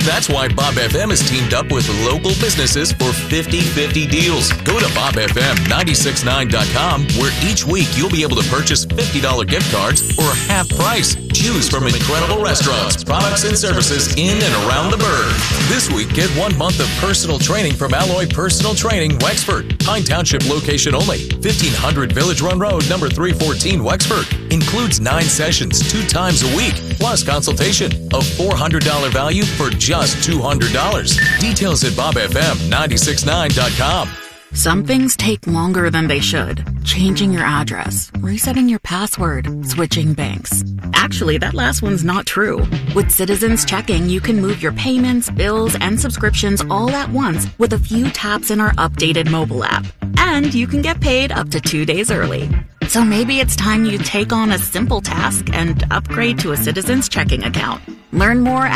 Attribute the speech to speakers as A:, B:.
A: That's why Bob FM has teamed up with local businesses for 50/50 deals. Go to BobFM969.com, where each week you'll be able to purchase $50 gift cards or half price. Choose from incredible restaurants, products, and services in and around the Burg. This week, get 1 month of personal training from Alloy Personal Training, Wexford. Pine Township location only. 1500 Village Run Road, number 314, Wexford. Includes 9 sessions, 2 times a week, plus consultation. A $400 value for just $200. Details at BobFM969.com.
B: Some things take longer than they should. Changing your address, resetting your password, switching banks. Actually, that last one's not true. With Citizens Checking, you can move your payments, bills, and subscriptions all at once with a few taps in our updated mobile app. And you can get paid up to 2 days early. So maybe it's time you take on a simple task and upgrade to a Citizens Checking account. Learn more